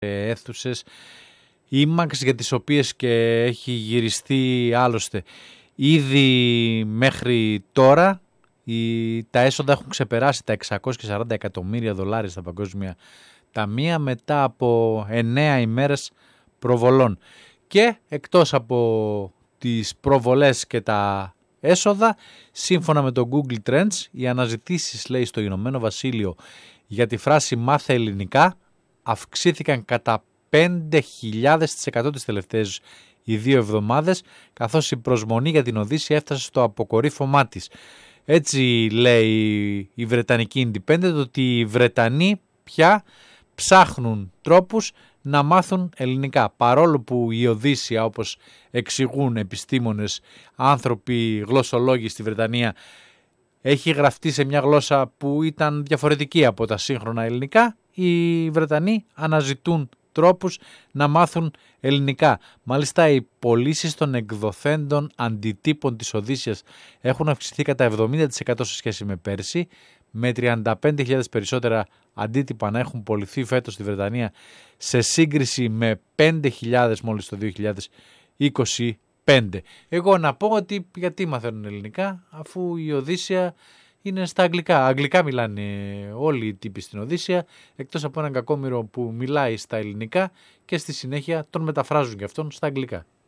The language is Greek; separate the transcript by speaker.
Speaker 1: αίθουσες IMAX, για τις οποίες και έχει γυριστεί άλλωστε ήδη μέχρι τώρα. Τα έσοδα έχουν ξεπεράσει τα $640 εκατομμύρια στα παγκόσμια ταμεία μετά από 9 ημέρες προβολών. Και εκτός από τις προβολές και τα έσοδα, σύμφωνα με το Google Trends, οι αναζητήσεις, λέει, στο Ηνωμένο Βασίλειο για τη φράση «μάθε ελληνικά» αυξήθηκαν κατά 5.000% τις τελευταίες οι 2 εβδομάδες, καθώς η προσμονή για την Οδύσσεια έφτασε στο αποκορύφωμά της. Έτσι λέει η Βρετανική Independent, ότι οι Βρετανοί πια ψάχνουν τρόπους να μάθουν ελληνικά, παρόλο που η Οδύσσεια, όπως εξηγούν επιστήμονες, άνθρωποι, γλωσσολόγοι στη Βρετανία, έχει γραφτεί σε μια γλώσσα που ήταν διαφορετική από τα σύγχρονα ελληνικά. Οι Βρετανοί αναζητούν τρόπους να μάθουν ελληνικά. Μάλιστα, οι πωλήσεις των εκδοθέντων αντιτύπων της Οδύσσειας έχουν αυξηθεί κατά 70% σε σχέση με πέρσι, με 35.000 περισσότερα αντίτυπα να έχουν πωληθεί φέτος στη Βρετανία, σε σύγκριση με 5.000 μόλις το 2025. Εγώ να πω ότι γιατί μαθαίνουν ελληνικά, αφού η Οδύσσεια είναι στα αγγλικά. Αγγλικά μιλάνε όλοι οι τύποι στην Οδύσσεια, εκτός από έναν κακόμοιρο που μιλάει στα ελληνικά και στη συνέχεια τον μεταφράζουν και αυτόν στα αγγλικά.